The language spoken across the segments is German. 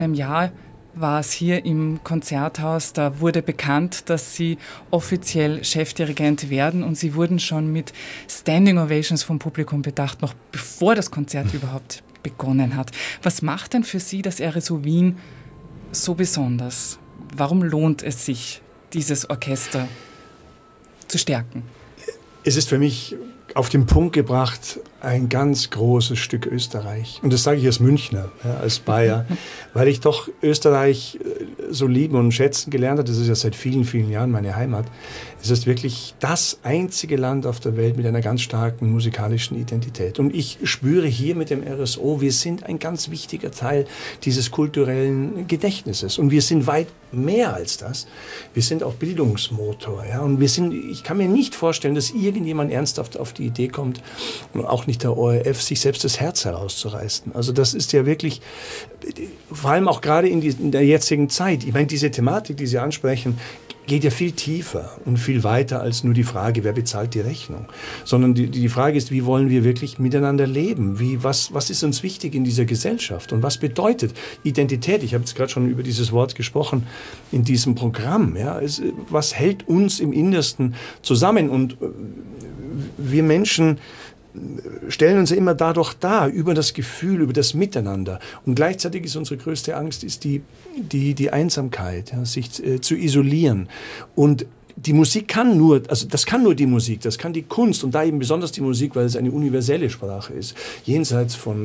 einem Jahr war es hier im Konzerthaus, da wurde bekannt, dass Sie offiziell Chefdirigent werden und Sie wurden schon mit Standing Ovations vom Publikum bedacht, noch bevor das Konzert überhaupt begonnen hat. Was macht denn für Sie das RSO Wien so besonders? Warum lohnt es sich, dieses Orchester zu stärken? Es ist für mich auf den Punkt gebracht ein ganz großes Stück Österreich. Und das sage ich als Münchner, ja, als Bayer, weil ich doch Österreich so lieben und schätzen gelernt habe. Das ist ja seit vielen, vielen Jahren meine Heimat. Es ist wirklich das einzige Land auf der Welt mit einer ganz starken musikalischen Identität. Und ich spüre hier mit dem RSO, wir sind ein ganz wichtiger Teil dieses kulturellen Gedächtnisses. Und wir sind weit mehr als das. Wir sind auch Bildungsmotor. Ja? Und ich kann mir nicht vorstellen, dass irgendjemand ernsthaft auf die Idee kommt, und auch nicht der ORF, sich selbst das Herz herauszureißen. Also das ist ja wirklich, vor allem auch gerade in der jetzigen Zeit, ich meine, diese Thematik, die Sie ansprechen, geht ja viel tiefer und viel weiter als nur die Frage, wer bezahlt die Rechnung. Sondern die Frage ist, wie wollen wir wirklich miteinander leben? Was ist uns wichtig in dieser Gesellschaft? Und was bedeutet Identität? Ich habe jetzt gerade schon über dieses Wort gesprochen in diesem Programm. Ja? Was hält uns im Innersten zusammen? Und wir Menschen stellen uns ja immer dadurch dar, über das Gefühl, über das Miteinander. Und gleichzeitig ist unsere größte Angst ist die Einsamkeit, ja, sich zu isolieren. Und die Musik kann nur, also das kann nur die Musik, das kann die Kunst und da eben besonders die Musik, weil es eine universelle Sprache ist. Jenseits von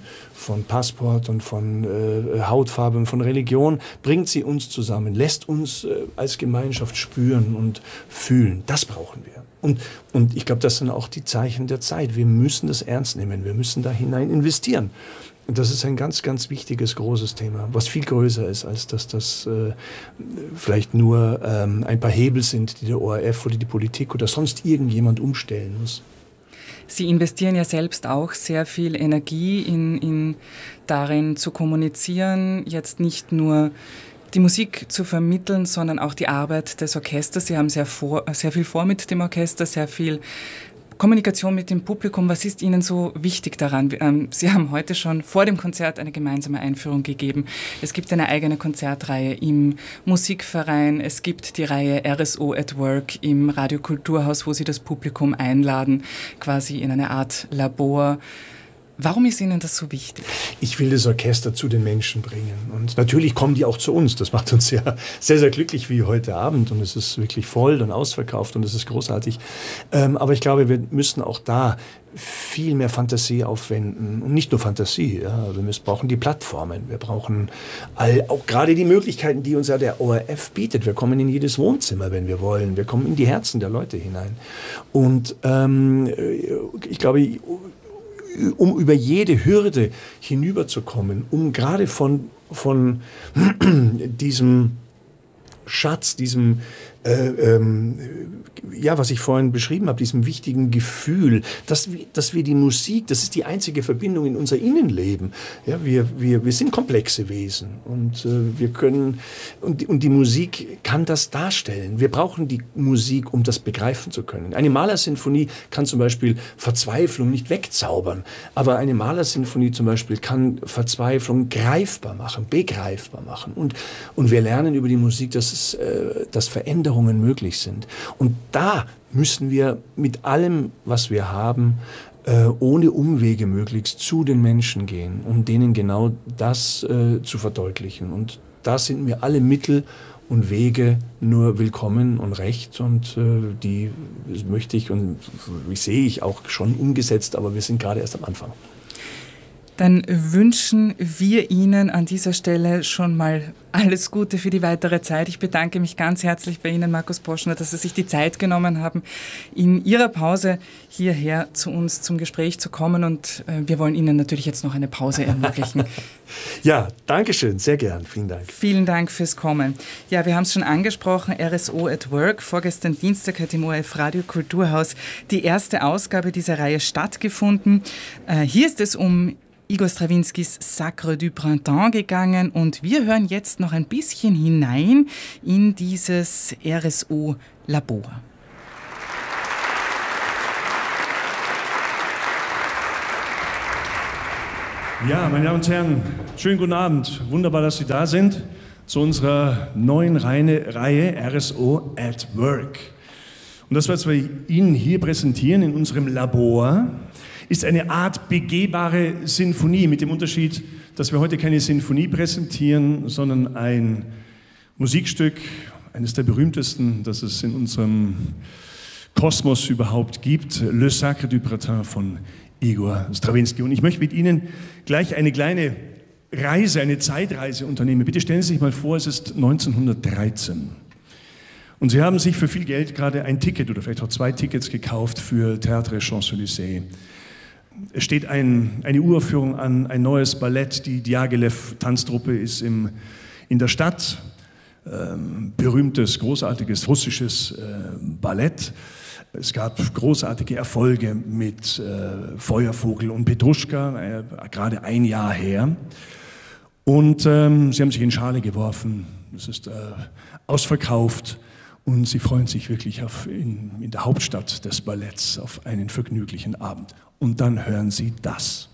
Passport und von Hautfarbe und von Religion bringt sie uns zusammen, lässt uns als Gemeinschaft spüren und fühlen. Das brauchen wir. Und ich glaube, das sind auch die Zeichen der Zeit. Wir müssen das ernst nehmen, wir müssen da hinein investieren. Und das ist ein ganz, ganz wichtiges, großes Thema, was viel größer ist, als dass das vielleicht nur ein paar Hebel sind, die der ORF oder die Politik oder sonst irgendjemand umstellen muss. Sie investieren ja selbst auch sehr viel Energie darin zu kommunizieren, jetzt nicht nur die Musik zu vermitteln, sondern auch die Arbeit des Orchesters. Sie haben sehr viel vor mit dem Orchester, sehr viel Kommunikation mit dem Publikum. Was ist Ihnen so wichtig daran? Sie haben heute schon vor dem Konzert eine gemeinsame Einführung gegeben. Es gibt eine eigene Konzertreihe im Musikverein. Es gibt die Reihe RSO at Work im Radio Kulturhaus, wo Sie das Publikum einladen, quasi in eine Art Labor. Warum ist Ihnen das so wichtig? Ich will das Orchester zu den Menschen bringen. Und natürlich kommen die auch zu uns. Das macht uns ja sehr, sehr glücklich wie heute Abend. Und es ist wirklich voll und ausverkauft und es ist großartig. Aber ich glaube, wir müssen auch da viel mehr Fantasie aufwenden. Und nicht nur Fantasie. Ja. Wir brauchen die Plattformen. Wir brauchen auch gerade die Möglichkeiten, die uns ja der ORF bietet. Wir kommen in jedes Wohnzimmer, wenn wir wollen. Wir kommen in die Herzen der Leute hinein. Und ich glaube, um über jede Hürde hinüberzukommen, um gerade von diesem Schatz, diesem was ich vorhin beschrieben habe, diesem wichtigen Gefühl, dass wir die Musik, das ist die einzige Verbindung in unser Innenleben. Ja, wir sind komplexe Wesen und wir können, und die Musik kann das darstellen. Wir brauchen die Musik, um das begreifen zu können. Eine Malersinfonie kann zum Beispiel Verzweiflung nicht wegzaubern, aber eine Malersinfonie zum Beispiel kann Verzweiflung greifbar machen, begreifbar machen. Und wir lernen über die Musik, dass Veränderungen möglich sind. Und da müssen wir mit allem, was wir haben, ohne Umwege möglichst zu den Menschen gehen, um denen genau das zu verdeutlichen. Und da sind mir alle Mittel und Wege nur willkommen und recht. Und die möchte ich und sehe ich auch schon umgesetzt, aber wir sind gerade erst am Anfang. Dann wünschen wir Ihnen an dieser Stelle schon mal alles Gute für die weitere Zeit. Ich bedanke mich ganz herzlich bei Ihnen, Markus Boschner, dass Sie sich die Zeit genommen haben, in Ihrer Pause hierher zu uns zum Gespräch zu kommen. Und wir wollen Ihnen natürlich jetzt noch eine Pause ermöglichen. Ja, danke schön, sehr gern. Vielen Dank. Vielen Dank fürs Kommen. Ja, wir haben es schon angesprochen, RSO at Work. Vorgestern Dienstag hat im ORF Radio Kulturhaus die erste Ausgabe dieser Reihe stattgefunden. Hier ist es um Igor Strawinskys Sacre du Printemps gegangen und wir hören jetzt noch ein bisschen hinein in dieses RSO-Labor. Ja, meine Damen und Herren, schönen guten Abend. Wunderbar, dass Sie da sind zu unserer neuen Reihe RSO at Work. Und das, was wir Ihnen hier präsentieren in unserem Labor, ist eine Art begehbare Sinfonie, mit dem Unterschied, dass wir heute keine Sinfonie präsentieren, sondern ein Musikstück, eines der berühmtesten, das es in unserem Kosmos überhaupt gibt, Le Sacre du Printemps von Igor Strawinsky. Und ich möchte mit Ihnen gleich eine kleine Reise, eine Zeitreise unternehmen. Bitte stellen Sie sich mal vor, es ist 1913. Und Sie haben sich für viel Geld gerade ein Ticket oder vielleicht auch 2 Tickets gekauft für Théâtre Champs-Élysées. Es steht eine Uraufführung an, ein neues Ballett, die Diaghilev-Tanztruppe ist in der Stadt. Berühmtes, großartiges russisches Ballett. Es gab großartige Erfolge mit Feuervogel und Petruschka, gerade ein Jahr her. Und sie haben sich in Schale geworfen. Es ist ausverkauft und sie freuen sich wirklich in der Hauptstadt des Balletts auf einen vergnüglichen Abend. Und dann hören sie das.